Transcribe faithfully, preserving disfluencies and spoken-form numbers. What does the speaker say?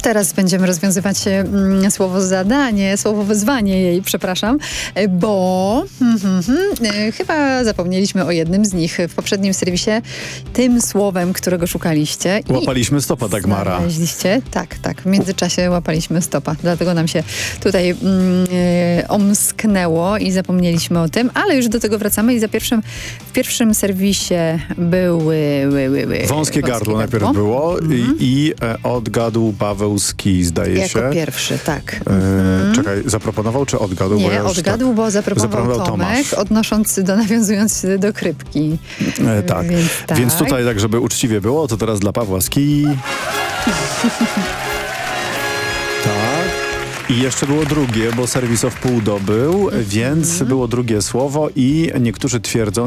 Teraz będziemy rozwiązywać mm, słowo zadanie, słowo wyzwanie jej, przepraszam, bo mm, mm, chyba zapomnieliśmy o jednym z nich. W poprzednim serwisie tym słowem, którego szukaliście. Łapaliśmy stopa Dagmara. Znaleźliście? Tak, tak. W międzyczasie łapaliśmy stopa. Dlatego nam się tutaj mm, e, omsknęło i zapomnieliśmy o tym, ale już do tego wracamy i za pierwszym, w pierwszym serwisie były... Ły, ły, ły, Wąskie gardło najpierw było Mhm. i, i e, odgadł Pawełski, zdaje Jako się. pierwszy, tak. E, czekaj, zaproponował czy odgadł? Bo Nie, ja już odgadł, tak... bo zaproponował, zaproponował Tomek, Tomasz. odnosząc do, nawiązując do krypki. E, tak. Więc, tak. Więc tutaj, tak żeby uczciwie było, to teraz dla Pawła Ski. Tak. I jeszcze było drugie, bo serwis o wpół dobył, więc było drugie słowo i niektórzy twierdzą,